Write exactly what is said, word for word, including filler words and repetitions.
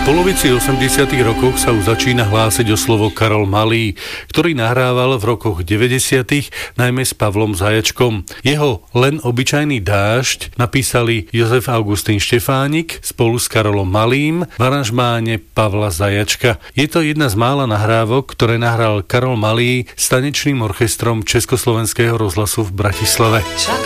polovici osemdesiatych rokoch sa už začína hlásiť o slovo Karol Malý, ktorý nahrával v rokoch deväťdesiatych najmä s Pavlom Zajačkom. Jeho Len obyčajný dážď napísali Jozef Augustín Štefánik spolu s Karolom Malým v aranžmáne Pavla Zajačka. Je to jedna z mála nahrávok, ktoré nahral Karol Malý s tanečným orchestrom Československého rozhlasu v Bratislave.